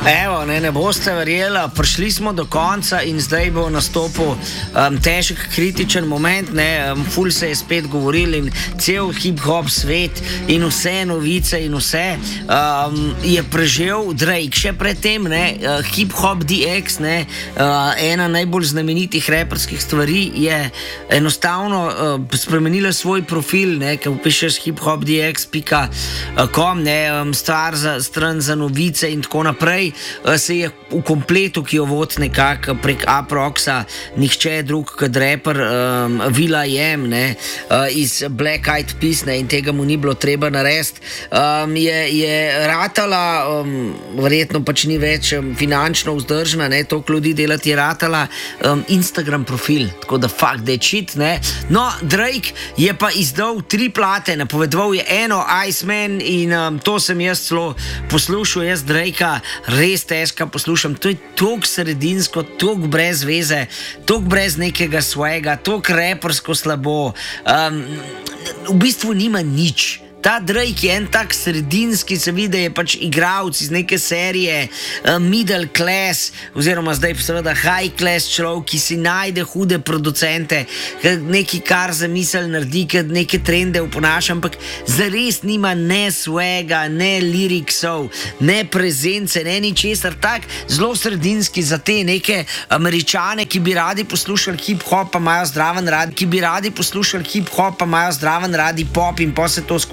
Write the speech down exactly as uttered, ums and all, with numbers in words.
Evo, ne, ne boste verjeli, prišli smo do konca in zdaj bo nastopil um, težek, kritičen moment. Ne, um, ful se je spet govoril in cel hip-hop svet in vse novice in vse um, je preživel Drake. Še predtem, ne, uh, hip-hop D X, ne, uh, ena najbolj znamenitih reperskih stvari, je enostavno uh, spremenila svoj profil, ne, ko pišeš hiphop d x pika com, ne, um, stvar za stran za novice in tako naprej. Se je v kompletu, ki jo vod nekako prek Aproxa, nihče drug kot reper um, Will I Am, ne, uh, iz Black Eyed Peas, ne, in tega mu ni bilo treba narediti, um, je, je ratala, um, verjetno pač ni več um, finančno vzdržna, ne, toliko ljudi delati je ratala um, Instagram profil, tako da fuck that shit, ne. No, Drake je pa izdal tri plate, napovedoval je eno Iceman in um, to sem jaz celo poslušal, jaz Drakea res težko poslušam, to je toliko sredinsko, toliko brez veze, toliko brez nekega svojega, toliko repersko slabo, um, v bistvu nima nič. Ta Drake je en tak sredinski, se vidi, da je pač igralec iz neke serije, uh, middle class, oziroma zdaj seveda high class človek, ki si najde hude producente, neki kar za misel naredi, neke trende uponaša, ampak zares nima ne svojega, ne liriksov, ne prezence, ne ničesar, tak zelo sredinski za te neke Američane, ki bi radi poslušali hip-hop, pa imajo zdraven radi, ki bi radi poslušali hip-hop, pa imajo zdraven radi pop in pa se to